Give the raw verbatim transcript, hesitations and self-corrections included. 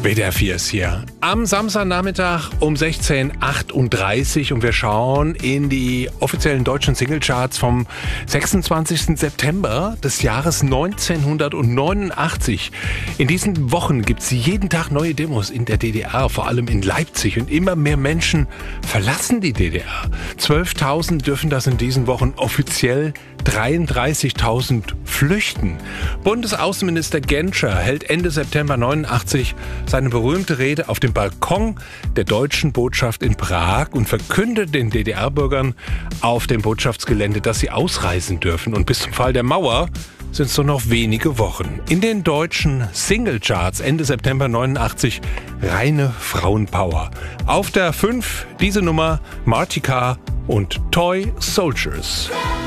W D R vier ist hier. Am Samstagnachmittag um sechzehn Uhr achtunddreißig und wir schauen in die offiziellen deutschen Singlecharts vom sechsundzwanzigsten September des Jahres neunzehnhundertneunundachtzig. In diesen Wochen gibt es jeden Tag neue Demos in der D D R, vor allem in Leipzig, und immer mehr Menschen verlassen die D D R. zwölftausend dürfen das in diesen Wochen, offiziell dreiunddreißigtausend flüchten. Bundesaußenminister Genscher hält Ende September neunundachtzig seine berühmte Rede auf dem Balkon der deutschen Botschaft in Prag und verkündet den D D R-Bürgern auf dem Botschaftsgelände, dass sie ausreisen dürfen. Und bis zum Fall der Mauer sind es nur noch wenige Wochen. In den deutschen Singlecharts Ende September neunundachtzig reine Frauenpower. Auf der fünf diese Nummer Martika und Toy Soldiers.